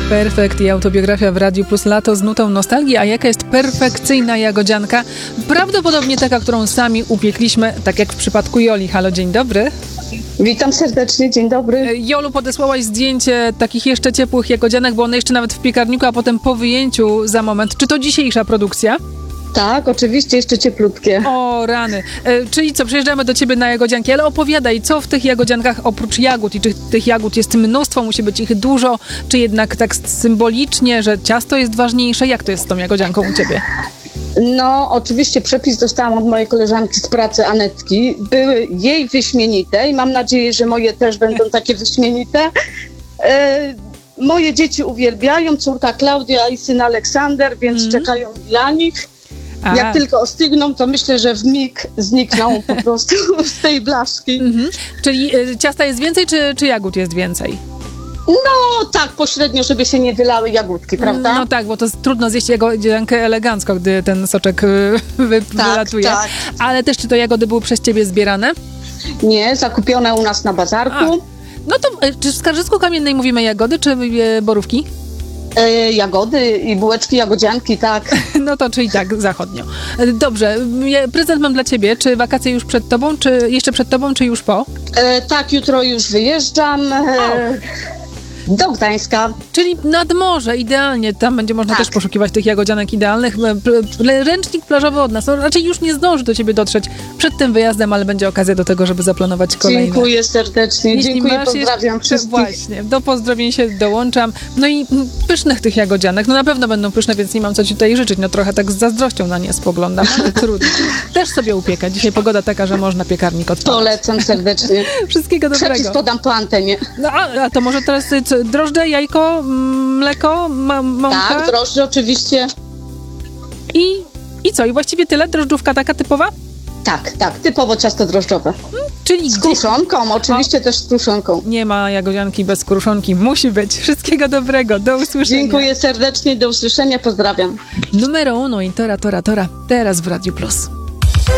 Perfekt i autobiografia w Radiu Plus Lato z nutą nostalgii. A jaka jest perfekcyjna jagodzianka? Prawdopodobnie taka, którą sami upiekliśmy, tak jak w przypadku Joli. Halo, dzień dobry. Witam serdecznie, dzień dobry. Jolu, podesłałaś zdjęcie takich jeszcze ciepłych jagodzianek, bo one jeszcze nawet w piekarniku, a potem po wyjęciu za moment. Czy to dzisiejsza produkcja? Tak, oczywiście, jeszcze cieplutkie. O, rany. Czyli co, przyjeżdżamy do ciebie na jagodzianki, ale opowiadaj, co w tych jagodziankach oprócz jagód i czy tych jagód jest mnóstwo, musi być ich dużo, czy jednak tak symbolicznie, że ciasto jest ważniejsze? Jak to jest z tą jagodzianką u ciebie? No, oczywiście przepis dostałam od mojej koleżanki z pracy, Anetki. Były jej wyśmienite i mam nadzieję, że moje też będą takie wyśmienite. Moje dzieci uwielbiają, córka Klaudia i syn Aleksander, więc czekają dla nich. Jak tylko ostygną, to myślę, że w mig znikną po prostu z tej blaszki. Czyli ciasta jest więcej, czy jagód jest więcej? No tak, pośrednio, żeby się nie wylały jagódki, prawda? No tak, bo to trudno zjeść jagodziankę elegancko, gdy ten soczek wylatuje. Tak. Ale też czy to jagody były przez ciebie zbierane? Nie, zakupione u nas na bazarku. No to czy w Skarżysku-Kamiennej mówimy jagody, czy borówki? Jagody i bułeczki jagodzianki, tak. No to czyli tak, zachodnio. Dobrze, prezent mam dla ciebie. Czy wakacje już przed tobą, czy jeszcze przed tobą, czy już po? Tak, jutro już wyjeżdżam do Gdańska. Czyli nad morze, idealnie. Tam będzie można też poszukiwać tych jagodzianek idealnych. Ręcznik plażowy od nas. No, raczej już nie zdąży do ciebie dotrzeć przed tym wyjazdem, ale będzie okazja do tego, żeby zaplanować kolejne. Dziękuję serdecznie. Dziękuję, pozdrawiam wszystkich. Właśnie, do pozdrowień się dołączam. No i pysznych tych jagodzianek. No na pewno będą pyszne, więc nie mam co ci tutaj życzyć. No trochę tak z zazdrością na nie spoglądam, ale trudno. Też sobie upiekać. Dzisiaj pogoda taka, że można piekarnik odpalać. Polecam serdecznie. Wszystkiego dobrego. Przepis podam po antenie. No a to może teraz drożdże, jajko, mleko, mąka? Tak, drożdże oczywiście. I co? I właściwie tyle? Drożdżówka taka typowa? Tak, typowo ciasto drożdżowe. Czyli z kruszonką, oczywiście też z kruszonką. Nie ma jagodzianki bez kruszonki. Musi być. Wszystkiego dobrego. Do usłyszenia. Dziękuję serdecznie, do usłyszenia, pozdrawiam. Numero uno i tora. Teraz w Radiu Plus.